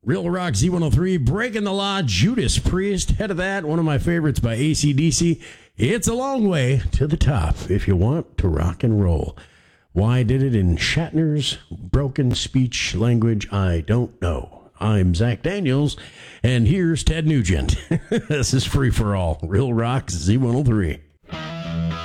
Real Rock Z103, Breaking the Law, Judas Priest. Head of that, one of my favorites by AC/DC. It's a long way to the top if you want to rock and roll. Why did it in Shatner's broken speech language? I don't know. I'm Zach Daniels, and here's Ted Nugent. This is Free for All. Real Rock Z103.